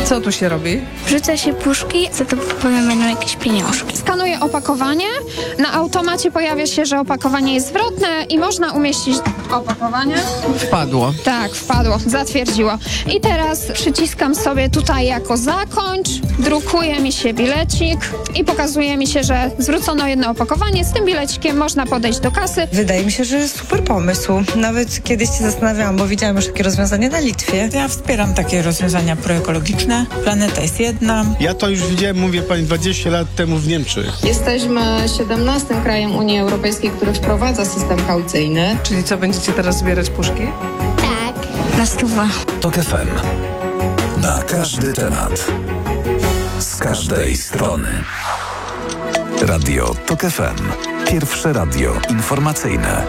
Co tu się robi? Wrzuca się puszki, za to potem będą jakieś pieniążki. Skanuję opakowanie. Na automacie pojawia się, że opakowanie jest zwrotne i można umieścić opakowanie. Wpadło. Tak, wpadło, zatwierdziło. I teraz przyciskam sobie tutaj jako zakończ, drukuje mi się bilecik i pokazuje mi się, że zwrócono jedno opakowanie. Z tym bilecikiem można podejść do kasy. Wydaje mi się, że super pomysł. Nawet kiedyś się zastanawiałam, bo widziałam już takie rozwiązanie na Litwie. Ja wspieram takie rozwiązania proekologiczne. Planeta jest jedna. Ja to już widziałem, mówię pani, 20 lat temu w Niemczech. Jesteśmy 17 krajem Unii Europejskiej, który wprowadza system kaucyjny. Czyli co, będziecie teraz zbierać puszki? Tak. Na 100. TOK FM. Na każdy temat. Z każdej strony. Radio TOK FM. Pierwsze radio informacyjne.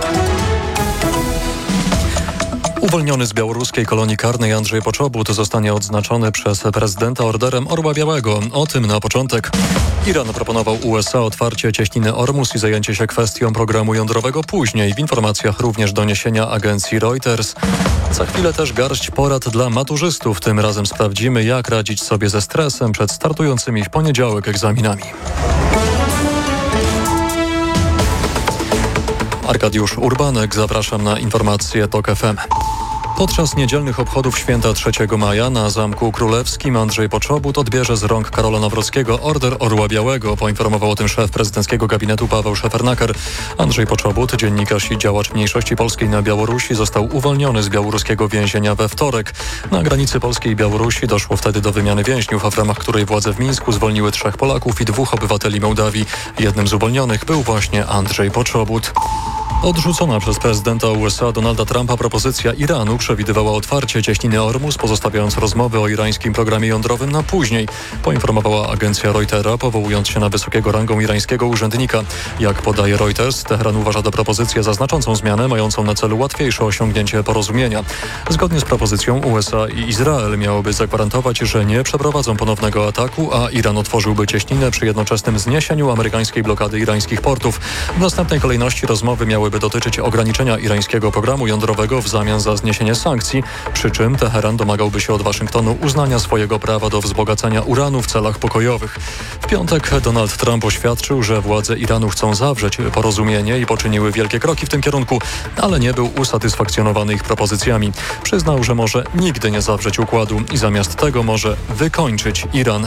Uwolniony z białoruskiej kolonii karnej Andrzej Poczobut zostanie odznaczony przez prezydenta Orderem Orła Białego. O tym na początek. Iran proponował USA otwarcie cieśniny Ormus i zajęcie się kwestią programu jądrowego później. W informacjach również doniesienia agencji Reuters. Za chwilę też garść porad dla maturzystów. Tym razem sprawdzimy, jak radzić sobie ze stresem przed startującymi w poniedziałek egzaminami. Arkadiusz Urbanek, zapraszam na informacje TOK FM. Podczas niedzielnych obchodów święta 3 maja na Zamku Królewskim Andrzej Poczobut odbierze z rąk Karola Nawrockiego Order Orła Białego. Poinformował o tym szef prezydenckiego gabinetu Paweł Szefernaker. Andrzej Poczobut, dziennikarz i działacz mniejszości polskiej na Białorusi, został uwolniony z białoruskiego więzienia we wtorek. Na granicy Polski i Białorusi doszło wtedy do wymiany więźniów, a w ramach której władze w Mińsku zwolniły 3 Polaków i 2 obywateli Mołdawii. Jednym z uwolnionych był właśnie Andrzej Poczobut. Odrzucona przez prezydenta USA Donalda Trumpa propozycja Iranu przewidywała otwarcie cieśniny Ormus, pozostawiając rozmowy o irańskim programie jądrowym na później, poinformowała agencja Reutera, powołując się na wysokiego rangą irańskiego urzędnika. Jak podaje Reuters, Teheran uważa tę propozycję za znaczącą zmianę, mającą na celu łatwiejsze osiągnięcie porozumienia. Zgodnie z propozycją USA i Izrael miałoby zagwarantować, że nie przeprowadzą ponownego ataku, a Iran otworzyłby cieśninę przy jednoczesnym zniesieniu amerykańskiej blokady irańskich portów. W następnej kolejności rozmowy miałyby dotyczyć ograniczenia irańskiego programu jądrowego w zamian za zniesienie sankcji, przy czym Teheran domagałby się od Waszyngtonu uznania swojego prawa do wzbogacania uranu w celach pokojowych. W piątek Donald Trump oświadczył, że władze Iranu chcą zawrzeć porozumienie i poczyniły wielkie kroki w tym kierunku, ale nie był usatysfakcjonowany ich propozycjami. Przyznał, że może nigdy nie zawrzeć układu i zamiast tego może wykończyć Iran.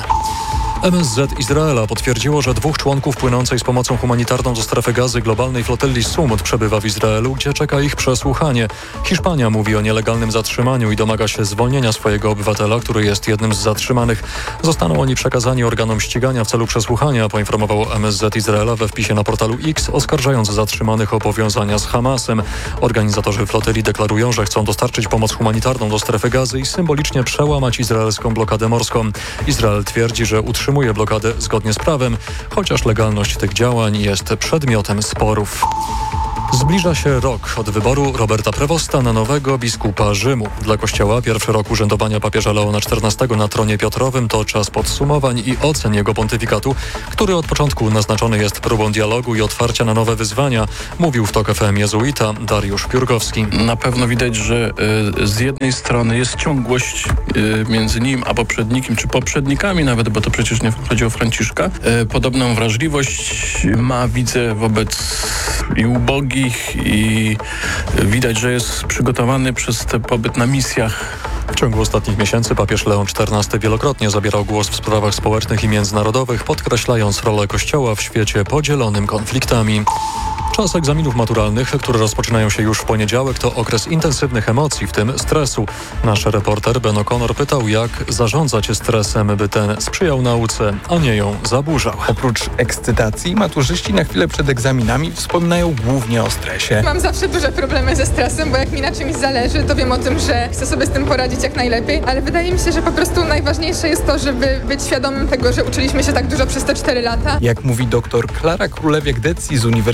MSZ Izraela potwierdziło, że 2 członków płynącej z pomocą humanitarną do strefy gazy globalnej flotyli Sumut przebywa w Izraelu, gdzie czeka ich przesłuchanie. Hiszpania mówi o nielegalnym zatrzymaniu i domaga się zwolnienia swojego obywatela, który jest jednym z zatrzymanych. Zostaną oni przekazani organom ścigania w celu przesłuchania, poinformowało MSZ Izraela we wpisie na portalu X, oskarżając zatrzymanych o powiązania z Hamasem. Organizatorzy flotyli deklarują, że chcą dostarczyć pomoc humanitarną do strefy gazy i symbolicznie przełamać izraelską blokadę morską. Izrael twierdzi, że utrzymuje blokadę zgodnie z prawem, chociaż legalność tych działań jest przedmiotem sporów. Zbliża się rok od wyboru Roberta Prevosta na nowego biskupa Rzymu. Dla Kościoła pierwszy rok urzędowania papieża Leona XIV na tronie Piotrowym to czas podsumowań i ocen jego pontyfikatu, który od początku naznaczony jest próbą dialogu i otwarcia na nowe wyzwania, mówił w TOK FM jezuita Dariusz Piórkowski. Na pewno widać, że z jednej strony jest ciągłość między nim a poprzednikiem, czy poprzednikami nawet, bo to przecież nie chodzi o Franciszka. Podobną wrażliwość ma, widzę, wobec i ubogich, i widać, że jest przygotowany przez ten pobyt na misjach. W ciągu ostatnich miesięcy papież Leon XIV wielokrotnie zabierał głos w sprawach społecznych i międzynarodowych, podkreślając rolę Kościoła w świecie podzielonym konfliktami. Czas egzaminów maturalnych, które rozpoczynają się już w poniedziałek, to okres intensywnych emocji, w tym stresu. Nasz reporter Ben O'Connor pytał, jak zarządzać stresem, by ten sprzyjał nauce, a nie ją zaburzał. Oprócz ekscytacji, maturzyści na chwilę przed egzaminami wspominają głównie o stresie. Mam zawsze duże problemy ze stresem, bo jak mi na czymś zależy, to wiem o tym, że chcę sobie z tym poradzić jak najlepiej, ale wydaje mi się, że po prostu najważniejsze jest to, żeby być świadomym tego, że uczyliśmy się tak dużo przez te 4 lata. Jak mówi dr Klara Królewiak-Decji z Uniwersytetu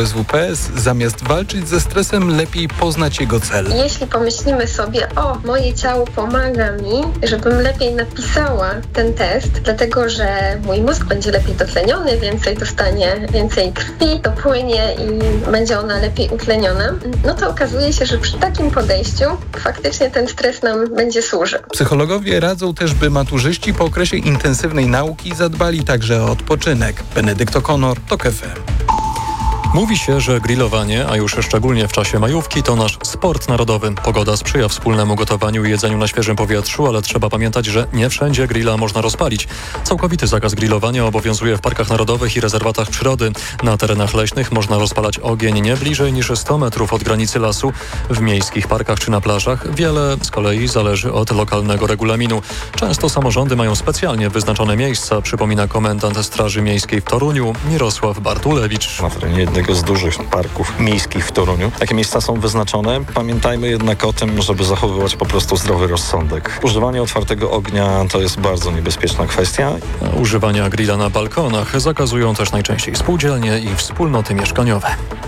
USWPS, zamiast walczyć ze stresem, lepiej poznać jego cel. Jeśli pomyślimy sobie, moje ciało pomaga mi, żebym lepiej napisała ten test, dlatego że mój mózg będzie lepiej dotleniony, dostanie więcej krwi, dopłynie i będzie ona lepiej utleniona, no to okazuje się, że przy takim podejściu faktycznie ten stres nam będzie służył. Psychologowie radzą też, by maturzyści po okresie intensywnej nauki zadbali także o odpoczynek. Benedykt O'Connor, TOK FM. Mówi się, że grillowanie, a już szczególnie w czasie majówki, to nasz sport narodowy. Pogoda sprzyja wspólnemu gotowaniu i jedzeniu na świeżym powietrzu, ale trzeba pamiętać, że nie wszędzie grilla można rozpalić. Całkowity zakaz grillowania obowiązuje w parkach narodowych i rezerwatach przyrody. Na terenach leśnych można rozpalać ogień nie bliżej niż 100 metrów od granicy lasu. W miejskich parkach czy na plażach wiele z kolei zależy od lokalnego regulaminu. Często samorządy mają specjalnie wyznaczone miejsca, przypomina komendant Straży Miejskiej w Toruniu Mirosław Bartulewicz. Na terenie jednego z dużych parków miejskich w Toruniu takie miejsca są wyznaczone. Pamiętajmy jednak o tym, żeby zachowywać po prostu zdrowy rozsądek. Używanie otwartego ognia to jest bardzo niebezpieczna kwestia. Używania grilla na balkonach zakazują też najczęściej spółdzielnie i wspólnoty mieszkaniowe.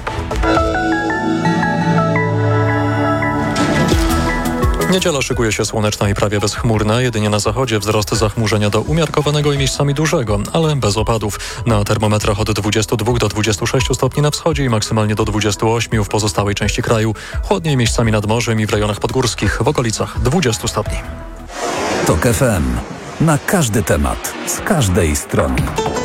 Niedziela szykuje się słoneczna i prawie bezchmurna. Jedynie na zachodzie wzrost zachmurzenia do umiarkowanego i miejscami dużego, ale bez opadów. Na termometrach od 22 do 26 stopni na wschodzie i maksymalnie do 28 w pozostałej części kraju. Chłodniej miejscami nad morzem i w rejonach podgórskich w okolicach 20 stopni. TOK FM. Na każdy temat, z każdej strony.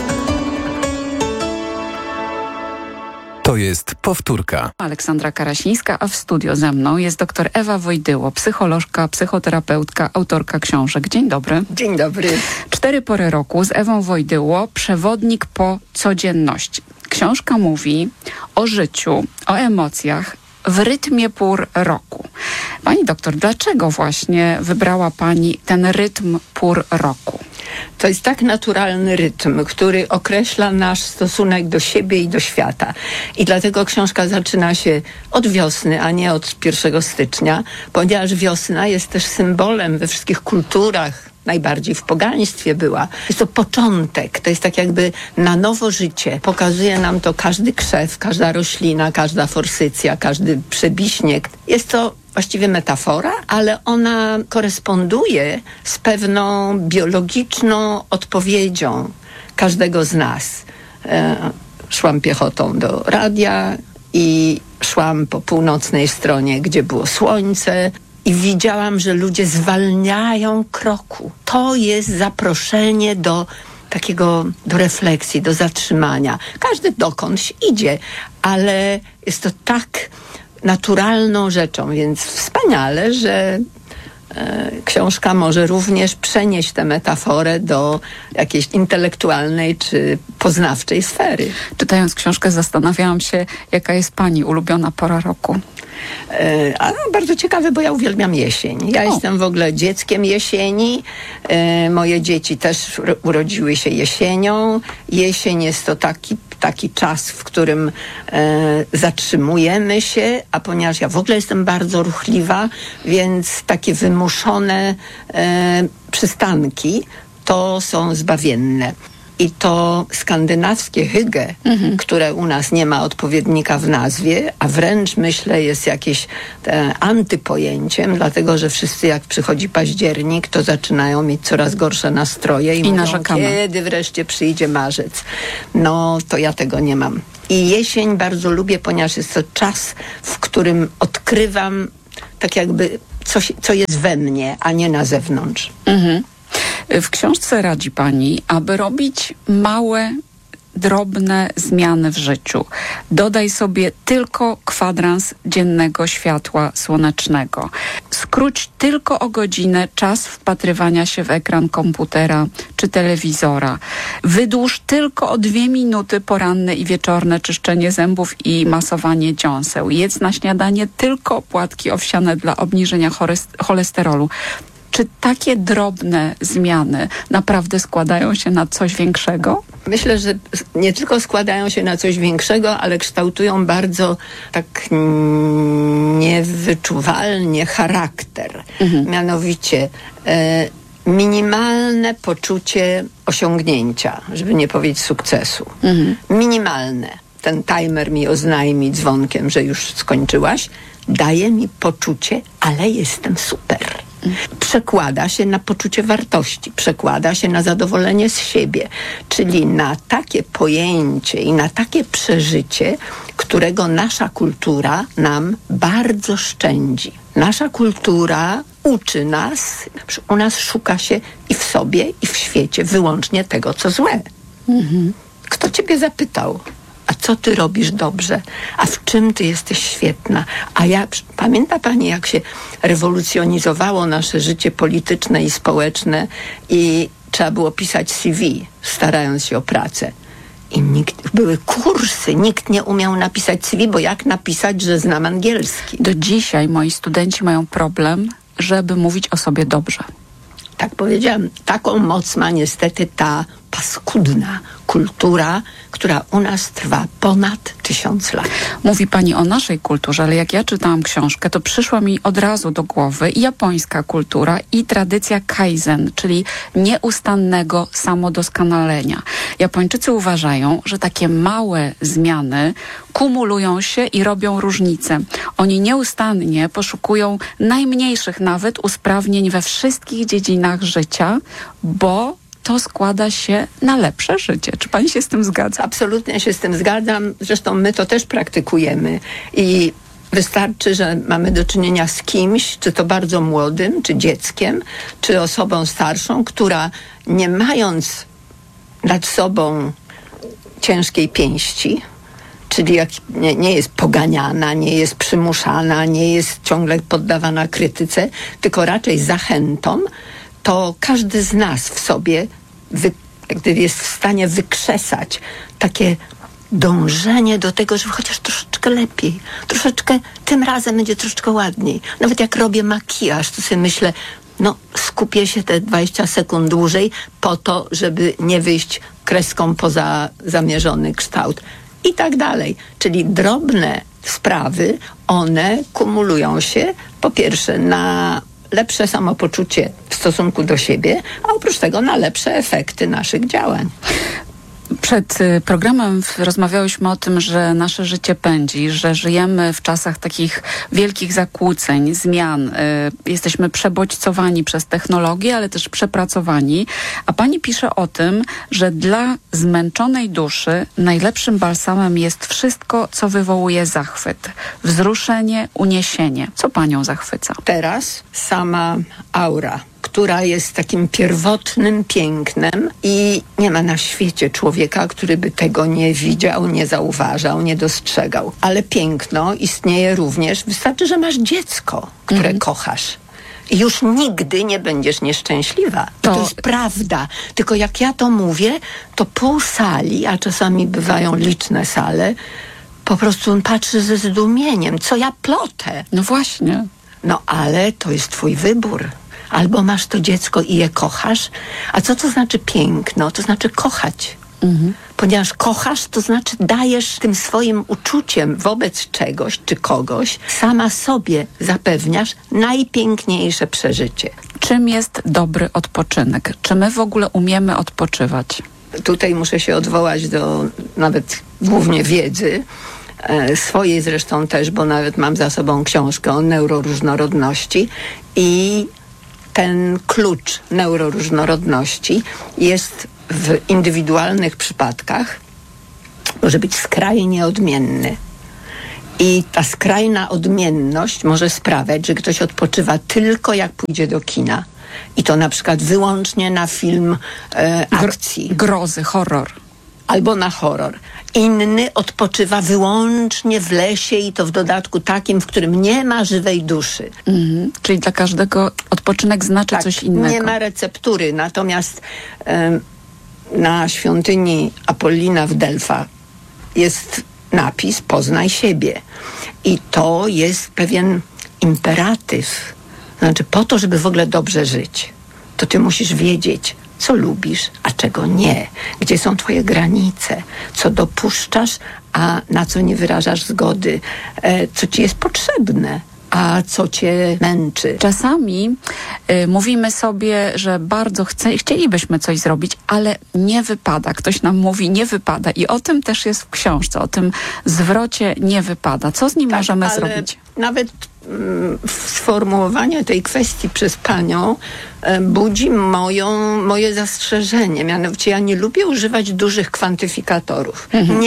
To jest powtórka. Aleksandra Karasińska, a w studio ze mną jest dr Ewa Wojdyło, psycholożka, psychoterapeutka, autorka książek. Dzień dobry. Dzień dobry. 4 pory roku z Ewą Wojdyło, przewodnik po codzienności. Książka mówi o życiu, o emocjach w rytmie pór roku. Pani doktor, dlaczego właśnie wybrała pani ten rytm pór roku? To jest tak naturalny rytm, który określa nasz stosunek do siebie i do świata. I dlatego książka zaczyna się od wiosny, a nie od 1 stycznia, ponieważ wiosna jest też symbolem we wszystkich kulturach, najbardziej w pogaństwie była. Jest to początek, to jest tak jakby na nowo życie. Pokazuje nam to każdy krzew, każda roślina, każda forsycja, każdy przebiśnieg. Jest to właściwie metafora, ale ona koresponduje z pewną biologiczną odpowiedzią każdego z nas. Szłam piechotą do radia i szłam po północnej stronie, gdzie było słońce, i widziałam, że ludzie zwalniają kroku. To jest zaproszenie do refleksji, do zatrzymania. Każdy dokądś idzie, ale jest to tak naturalną rzeczą, więc wspaniale, że książka może również przenieść tę metaforę do jakiejś intelektualnej czy poznawczej sfery. Czytając książkę zastanawiałam się, jaka jest pani ulubiona pora roku. Bardzo ciekawe, bo ja uwielbiam jesień. Ja jestem w ogóle dzieckiem jesieni. Moje dzieci też urodziły się jesienią. Jesień jest to taki czas, w którym zatrzymujemy się, a ponieważ ja w ogóle jestem bardzo ruchliwa, więc takie wymuszone przystanki to są zbawienne. I to skandynawskie hygge, które u nas nie ma odpowiednika w nazwie, a wręcz myślę jest jakieś antypojęciem, dlatego że wszyscy jak przychodzi październik, to zaczynają mieć coraz gorsze nastroje i mówią, narzekamy. Kiedy wreszcie przyjdzie marzec. No to ja tego nie mam. I jesień bardzo lubię, ponieważ jest to czas, w którym odkrywam tak jakby coś, co jest we mnie, a nie na zewnątrz. W książce radzi pani, aby robić małe, drobne zmiany w życiu. Dodaj sobie tylko kwadrans dziennego światła słonecznego. Skróć tylko o godzinę czas wpatrywania się w ekran komputera czy telewizora. Wydłuż tylko o 2 minuty poranne i wieczorne czyszczenie zębów i masowanie dziąseł. Jedz na śniadanie tylko płatki owsiane dla obniżenia cholesterolu. Czy takie drobne zmiany naprawdę składają się na coś większego? Myślę, że nie tylko składają się na coś większego, ale kształtują bardzo tak niewyczuwalnie charakter. Mianowicie minimalne poczucie osiągnięcia, żeby nie powiedzieć sukcesu. Minimalne. ten timer mi oznajmi dzwonkiem, że już skończyłaś, daje mi poczucie, ale jestem super. Przekłada się na poczucie wartości, przekłada się na zadowolenie z siebie, czyli na takie pojęcie i na takie przeżycie, którego nasza kultura nam bardzo szczędzi. Nasza kultura uczy nas, u nas szuka się i w sobie, i w świecie wyłącznie tego, co złe. Kto ciebie zapytał? A co ty robisz dobrze? A w czym ty jesteś świetna? Pamięta pani, jak się rewolucjonizowało nasze życie polityczne i społeczne i trzeba było pisać CV, starając się o pracę. I były kursy, nikt nie umiał napisać CV, bo jak napisać, że znam angielski? Do dzisiaj moi studenci mają problem, żeby mówić o sobie dobrze. Tak powiedziałam, taką moc ma niestety ta paskudna kultura, która u nas trwa ponad 1000 lat. Mówi pani o naszej kulturze, ale jak ja czytałam książkę, to przyszła mi od razu do głowy i japońska kultura, i tradycja kaizen, czyli nieustannego samodoskonalenia. Japończycy uważają, że takie małe zmiany kumulują się i robią różnicę. Oni nieustannie poszukują najmniejszych nawet usprawnień we wszystkich dziedzinach życia, bo to składa się na lepsze życie. Czy pani się z tym zgadza? Absolutnie się z tym zgadzam. Zresztą my to też praktykujemy. I wystarczy, że mamy do czynienia z kimś, czy to bardzo młodym, czy dzieckiem, czy osobą starszą, która nie mając nad sobą ciężkiej pięści, czyli jak nie jest poganiana, nie jest przymuszana, nie jest ciągle poddawana krytyce, tylko raczej zachętom, to każdy z nas w sobie jest w stanie wykrzesać takie dążenie do tego, żeby chociaż troszeczkę lepiej, troszeczkę, tym razem będzie troszeczkę ładniej. Nawet jak robię makijaż, to sobie myślę, skupię się te 20 sekund dłużej po to, żeby nie wyjść kreską poza zamierzony kształt. I tak dalej. Czyli drobne sprawy, one kumulują się po pierwsze na lepsze samopoczucie w stosunku do siebie, a oprócz tego na lepsze efekty naszych działań. Przed programem rozmawiałyśmy o tym, że nasze życie pędzi, że żyjemy w czasach takich wielkich zakłóceń, zmian. Jesteśmy przebodźcowani przez technologię, ale też przepracowani. A pani pisze o tym, że dla zmęczonej duszy najlepszym balsamem jest wszystko, co wywołuje zachwyt. Wzruszenie, uniesienie. Co panią zachwyca? Teraz sama aura, która jest takim pierwotnym pięknem i nie ma na świecie człowieka, który by tego nie widział, nie zauważał, nie dostrzegał. Ale piękno istnieje również, wystarczy, że masz dziecko, które kochasz. I już nigdy nie będziesz nieszczęśliwa. To jest prawda. Tylko jak ja to mówię, to pół sali, a czasami bywają liczne sale, po prostu on patrzy ze zdumieniem. Co ja plotę? No właśnie. No ale to jest twój wybór. Albo masz to dziecko i je kochasz. A co to znaczy piękno? To znaczy kochać. Ponieważ kochasz, to znaczy dajesz tym swoim uczuciem wobec czegoś czy kogoś, sama sobie zapewniasz najpiękniejsze przeżycie. Czym jest dobry odpoczynek? Czy my w ogóle umiemy odpoczywać? Tutaj muszę się odwołać do nawet głównie wiedzy, swojej zresztą też, bo nawet mam za sobą książkę o neuroróżnorodności i ten klucz neuroróżnorodności jest w indywidualnych przypadkach, może być skrajnie odmienny. I ta skrajna odmienność może sprawiać, że ktoś odpoczywa tylko jak pójdzie do kina. I to na przykład wyłącznie na film akcji. Grozy, horror. Albo na horror. Inny odpoczywa wyłącznie w lesie i to w dodatku takim, w którym nie ma żywej duszy. Czyli dla każdego odpoczynek znaczy coś innego. Nie ma receptury. Natomiast na świątyni Apollina w Delfach jest napis "Poznaj siebie". I to jest pewien imperatyw. Znaczy po to, żeby w ogóle dobrze żyć, to ty musisz wiedzieć, co lubisz, a czego nie. Gdzie są twoje granice, co dopuszczasz, a na co nie wyrażasz zgody, co ci jest potrzebne. a co cię męczy. Czasami mówimy sobie, że bardzo chcielibyśmy coś zrobić, ale nie wypada. Ktoś nam mówi, nie wypada. I o tym też jest w książce, o tym zwrocie nie wypada. Co z nim możemy zrobić? Nawet sformułowanie tej kwestii przez panią budzi moje zastrzeżenie. Mianowicie ja nie lubię używać dużych kwantyfikatorów.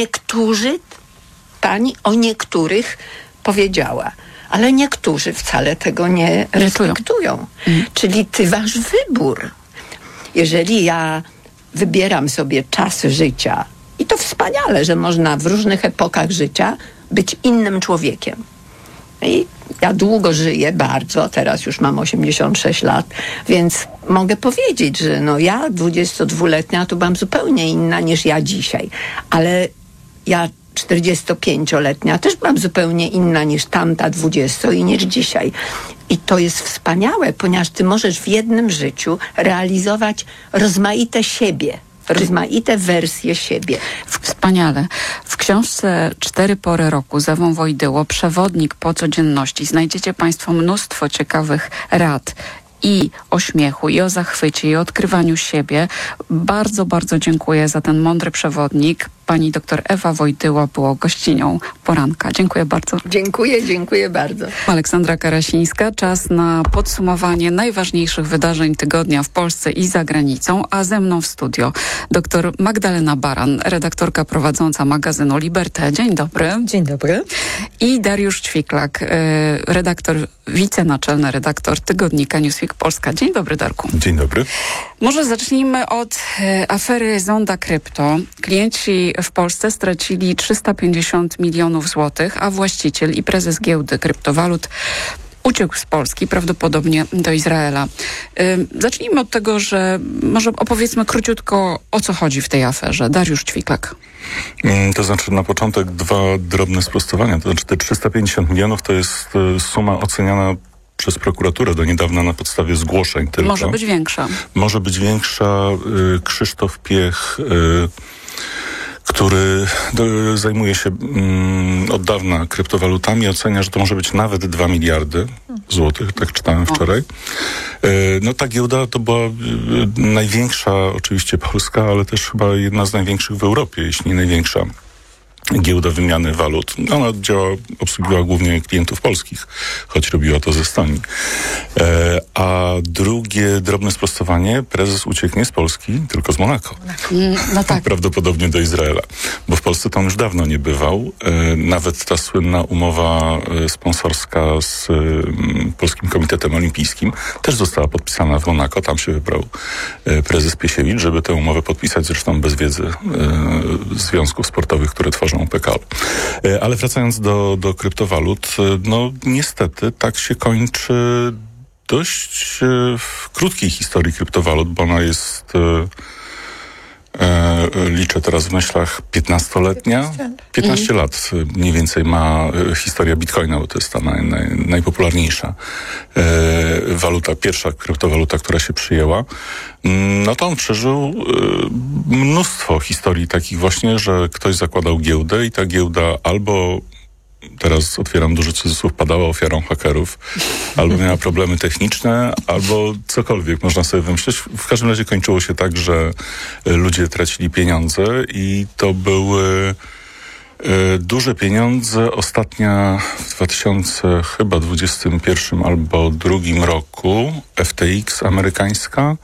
Pani o niektórych powiedziała, ale niektórzy wcale tego nie respektują. Czyli wasz wybór. Jeżeli ja wybieram sobie czas życia, i to wspaniale, że można w różnych epokach życia być innym człowiekiem. I ja długo żyję, bardzo, teraz już mam 86 lat, więc mogę powiedzieć, że ja 22-letnia to byłam zupełnie inna niż ja dzisiaj. Ale ja 45-letnia też byłam zupełnie inna niż tamta 20 i niż dzisiaj. I to jest wspaniałe, ponieważ ty możesz w jednym życiu realizować rozmaite siebie. Rozmaite wersje siebie. Wspaniale. W książce 4 pory roku z Ewą Wojdyło, przewodnik po codzienności, znajdziecie państwo mnóstwo ciekawych rad i o śmiechu, i o zachwycie, i o odkrywaniu siebie. Bardzo, bardzo dziękuję za ten mądry przewodnik. Pani doktor Ewa Wojdyło była gościnią poranka. Dziękuję bardzo. Dziękuję bardzo. Aleksandra Karasińska. Czas na podsumowanie najważniejszych wydarzeń tygodnia w Polsce i za granicą, a ze mną w studio doktor Magdalena Baran, redaktorka prowadząca magazynu Liberté. Dzień dobry. Dzień dobry. I Dariusz Ćwiklak, wicenaczelny redaktor tygodnika Newsweek Polska. Dzień dobry, Darku. Dzień dobry. Może zacznijmy od afery Zonda Krypto. Klienci w Polsce stracili 350 milionów złotych, a właściciel i prezes giełdy kryptowalut uciekł z Polski, prawdopodobnie do Izraela. Zacznijmy od tego, że może opowiedzmy króciutko, o co chodzi w tej aferze. Dariusz Ćwiklak. To znaczy na początek 2 drobne sprostowania. To znaczy te 350 milionów to jest suma oceniana przez prokuraturę do niedawna na podstawie zgłoszeń tylko. Może być większa. Może być większa. Krzysztof Piech, który zajmuje się od dawna kryptowalutami, ocenia, że to może być nawet 2 miliardy złotych, tak czytałem wczoraj. Ta giełda to była największa, oczywiście polska, ale też chyba jedna z największych w Europie, jeśli nie największa giełda wymiany walut. Ona obsługiwała głównie klientów polskich, choć robiła to z Estonii. A drugie drobne sprostowanie, prezes ucieknie z Polski, tylko z Monako. No tak. Prawdopodobnie do Izraela, bo w Polsce to on już dawno nie bywał. Nawet ta słynna umowa sponsorska z Polskim Komitetem Olimpijskim też została podpisana w Monako. Tam się wybrał prezes Piesiewicz, żeby tę umowę podpisać, zresztą bez wiedzy związków sportowych, które tworzą PKO. Ale wracając do kryptowalut, niestety tak się kończy dość w krótkiej historii kryptowalut, bo ona jest, liczę teraz w myślach, 15-letnia. 15 lat mniej więcej ma historia Bitcoina, bo to jest ta najpopularniejsza waluta, pierwsza kryptowaluta, która się przyjęła. To on przeżył mnóstwo historii takich właśnie, że ktoś zakładał giełdę i ta giełda albo, teraz otwieram duży cudzysłów, padała ofiarą hakerów, albo miała problemy techniczne, albo cokolwiek można sobie wymyśleć. W każdym razie kończyło się tak, że ludzie tracili pieniądze i to były duże pieniądze. Ostatnia w 2021 albo 2022 roku FTX amerykańska.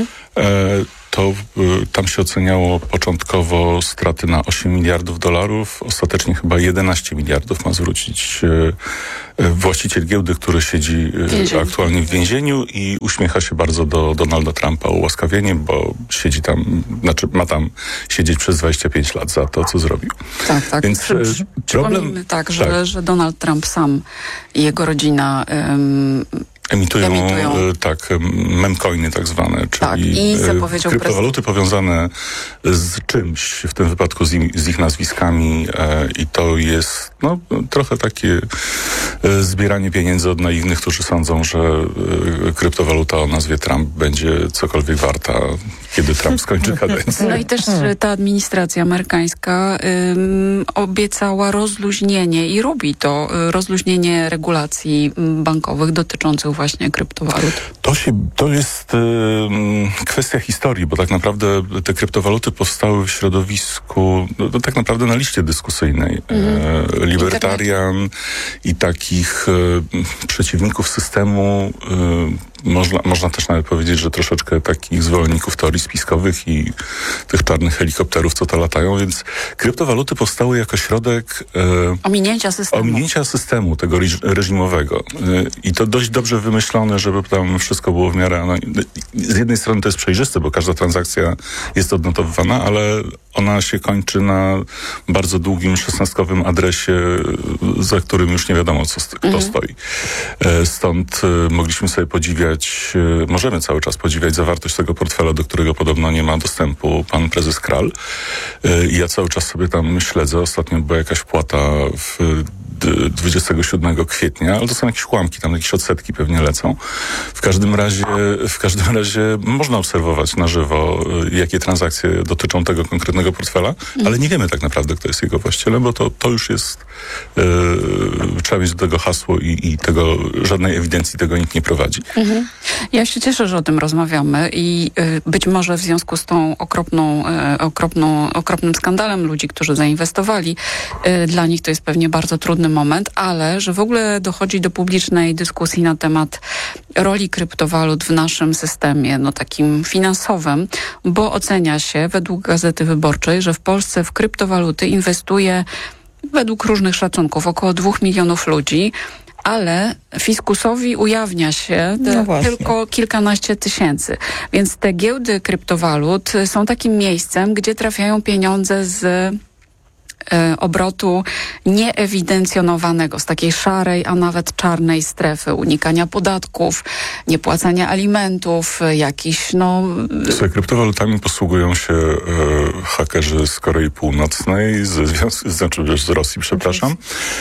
Tam się oceniało początkowo straty na 8 miliardów dolarów. Ostatecznie chyba 11 miliardów ma zwrócić właściciel giełdy, który siedzi aktualnie w więzieniu i uśmiecha się bardzo do Donalda Trumpa ułaskawieniem, bo siedzi tam, ma tam siedzieć przez 25 lat za to, co zrobił. Tak. Więc przypomnijmy że Donald Trump sam i jego rodzina Emitują. Tak, memcoiny tak zwane, czyli i zapowiedział kryptowaluty powiązane z czymś, w tym wypadku z ich nazwiskami i to jest trochę takie zbieranie pieniędzy od naiwnych, którzy sądzą, że kryptowaluta o nazwie Trump będzie cokolwiek warta, kiedy Trump skończy kadencję. No i też ta administracja amerykańska obiecała rozluźnienie i robi to, rozluźnienie regulacji bankowych dotyczących właśnie kryptowalut. To jest kwestia historii, bo tak naprawdę te kryptowaluty powstały w środowisku, tak naprawdę na liście dyskusyjnej libertarian i takich przeciwników systemu. Można też nawet powiedzieć, że troszeczkę takich zwolenników teorii spiskowych i tych czarnych helikopterów, co to latają, więc kryptowaluty powstały jako środek ominięcia systemu tego reżimowego. I to dość dobrze wymyślone, żeby tam wszystko było w miarę... z jednej strony to jest przejrzyste, bo każda transakcja jest odnotowywana, ale ona się kończy na bardzo długim 16-kowym adresie, za którym już nie wiadomo, kto stoi. Stąd mogliśmy sobie możemy cały czas podziwiać zawartość tego portfela, do którego podobno nie ma dostępu pan prezes Kral. Ja cały czas sobie tam śledzę. Ostatnio była jakaś płata 27 kwietnia, ale to są jakieś ułamki, tam jakieś odsetki pewnie lecą. W każdym razie można obserwować na żywo, jakie transakcje dotyczą tego konkretnego portfela, ale nie wiemy tak naprawdę, kto jest jego właścicielem, bo to już jest trzeba mieć do tego hasło i tego, żadnej ewidencji tego nikt nie prowadzi. Ja się cieszę, że o tym rozmawiamy i być może w związku z tą okropnym skandalem ludzi, którzy zainwestowali, dla nich to jest pewnie bardzo trudny moment, ale że w ogóle dochodzi do publicznej dyskusji na temat roli kryptowalut w naszym systemie, takim finansowym, bo ocenia się według Gazety Wyborczej, że w Polsce w kryptowaluty inwestuje według różnych szacunków około 2 milionów ludzi, ale fiskusowi ujawnia się tylko kilkanaście tysięcy. Więc te giełdy kryptowalut są takim miejscem, gdzie trafiają pieniądze z obrotu nieewidencjonowanego, z takiej szarej, a nawet czarnej strefy, unikania podatków, niepłacania alimentów, jakiś Z kryptowalutami posługują się hakerzy z Korei Północnej, z Rosji, przepraszam.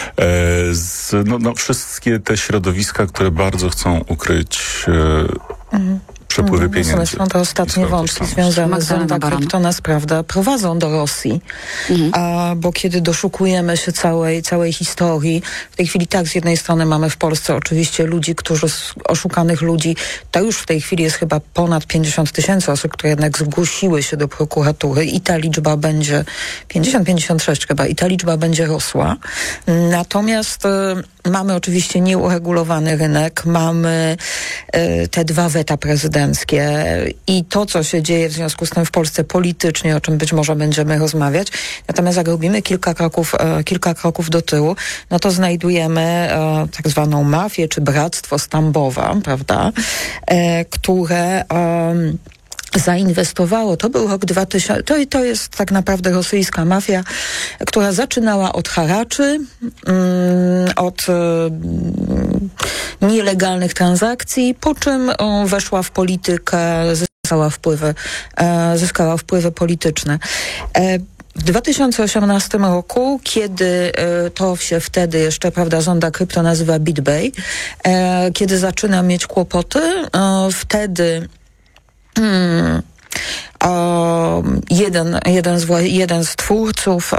Wszystkie te środowiska, które bardzo chcą ukryć przepływy pieniędzy. Zresztą te ostatnie wątki związane z Zonda Kryptonas, prawda, prowadzą do Rosji. Bo kiedy doszukujemy się całej historii, w tej chwili z jednej strony mamy w Polsce oczywiście oszukanych ludzi, to już w tej chwili jest chyba ponad 50 tysięcy osób, które jednak zgłosiły się do prokuratury i ta liczba będzie 56 chyba, i ta liczba będzie rosła. Natomiast mamy oczywiście nieuregulowany rynek, mamy te 2 weta prezydenckie i to, co się dzieje w związku z tym w Polsce politycznie, o czym być może będziemy rozmawiać. Natomiast jak robimy kilka kroków do tyłu, to znajdujemy tak zwaną mafię, czy bractwo z Tambowa, prawda, które zainwestowało. To był rok 2000. To jest tak naprawdę rosyjska mafia, która zaczynała od haraczy, od nielegalnych transakcji, po czym weszła w politykę, zyskała wpływy polityczne. W 2018 roku, kiedy to się wtedy jeszcze, prawda, Zonda Krypto nazywa BitBay, kiedy zaczyna mieć kłopoty, wtedy jeden z twórców,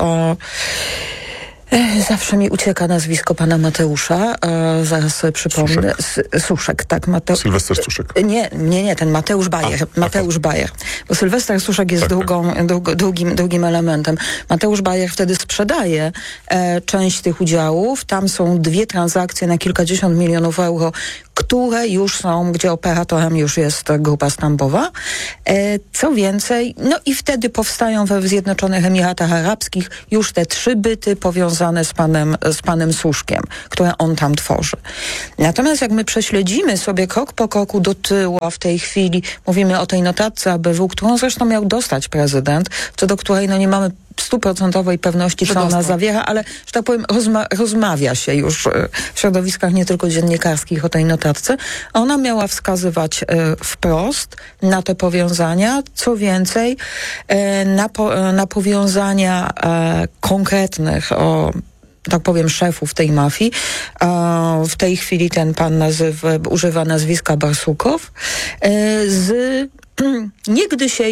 zawsze mi ucieka nazwisko pana Mateusza, zaraz sobie przypomnę. Suszek, tak. Sylwester Suszek. Nie, ten Mateusz Bajer. Mateusz Bajer. Bo Sylwester Suszek jest drugim elementem. Mateusz Bajer wtedy sprzedaje część tych udziałów. Tam są 2 transakcje na kilkadziesiąt milionów euro, które już są, gdzie operatorem już jest grupa Tambowa. Co więcej, i wtedy powstają we Zjednoczonych Emiratach Arabskich już te 3 byty powiązane z panem Suszkiem, które on tam tworzy. Natomiast jak my prześledzimy sobie krok po kroku do tyłu, a w tej chwili mówimy o tej notatce ABW, którą zresztą miał dostać prezydent, co do której nie mamy 100% pewności, co ona zawiera, ale, że tak powiem, rozmawia się już w środowiskach nie tylko dziennikarskich o tej notatce. Ona miała wskazywać wprost na te powiązania, co więcej, na powiązania konkretnych tak powiem, szefów tej mafii. W tej chwili ten pan używa nazwiska Barsukow z niegdyś